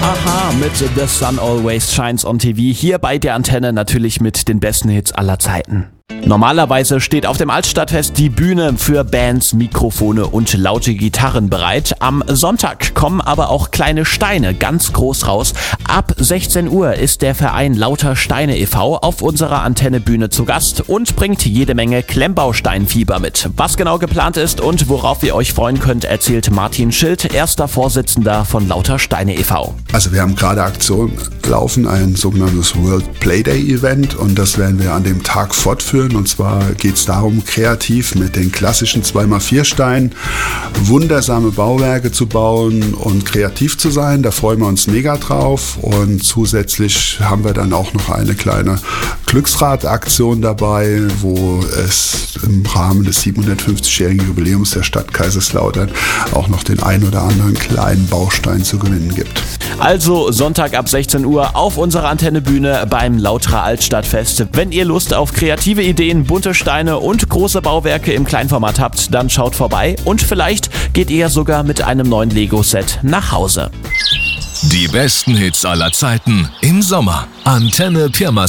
Aha mit The Sun Always Shines on TV, hier bei der Antenne natürlich mit den besten Hits aller Zeiten. Normalerweise steht auf dem Altstadtfest die Bühne für Bands, Mikrofone und laute Gitarren bereit. Am Sonntag kommen aber auch kleine Steine ganz groß raus. Ab 16 Uhr ist der Verein Lauter Steine e.V. auf unserer Antennebühne zu Gast und bringt jede Menge Klemmbausteinfieber mit. Was genau geplant ist und worauf ihr euch freuen könnt, erzählt Martin Schild, erster Vorsitzender von Lauter Steine e.V. Also wir haben gerade Aktion laufen, ein sogenanntes World Playday Event, und das werden wir an dem Tag fortführen. Und zwar geht es darum, kreativ mit den klassischen 2x4 Steinen wundersame Bauwerke zu bauen und kreativ zu sein. Da freuen wir uns mega drauf. Und zusätzlich haben wir dann auch noch eine kleine Glücksradaktion dabei, wo es im Rahmen des 750-jährigen Jubiläums der Stadt Kaiserslautern auch noch den ein oder anderen kleinen Baustein zu gewinnen gibt. Also Sonntag ab 16 Uhr auf unserer Antennebühne beim Lauterer Altstadtfest. Wenn ihr Lust auf kreative Ideen, bunte Steine und große Bauwerke im Kleinformat habt, dann schaut vorbei und vielleicht geht ihr sogar mit einem neuen Lego-Set nach Hause. Die besten Hits aller Zeiten im Sommer. Antenne Pirmasens.